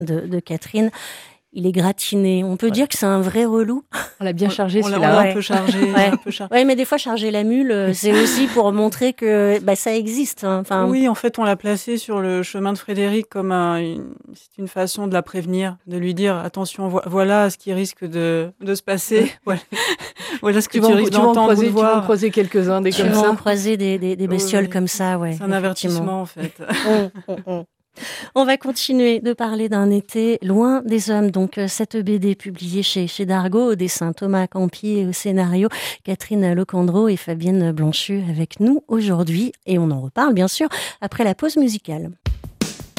de Catherine. Il est gratiné. On peut dire que c'est un vrai relou. On l'a bien chargé, On celui-là. l'a un peu chargé. Ouais, mais des fois, charger la mule, c'est aussi pour montrer que ça existe. Hein. Enfin, Oui, en fait, on l'a placé sur le chemin de Frédéric comme c'est une façon de la prévenir, de lui dire attention, voilà ce qui risque de se passer. Voilà ce que tu risques d'entendre ou de voir. Tu vas en croiser quelques-uns des comme ça. Tu vas en croiser des bestioles comme ça, ouais. C'est un avertissement, en fait. On va continuer de parler d'un été loin des hommes. Donc, cette BD publiée chez Dargaud, au dessin Thomas Campi et au scénario Catherine Locandro et Fabienne Blanchu avec nous aujourd'hui. Et on en reparle, bien sûr, après la pause musicale.